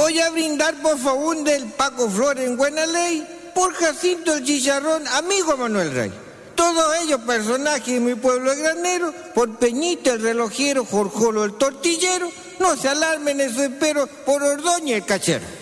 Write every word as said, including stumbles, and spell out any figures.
Voy a brindar por favor del Paco Flores en Buena Ley, por Jacinto el Chicharrón, amigo de Manuel Rey. Todos ellos personajes de mi pueblo el granero, por Peñita el relojero, Jorjolo el tortillero. No se alarmen, eso espero, por Ordoña el cachero.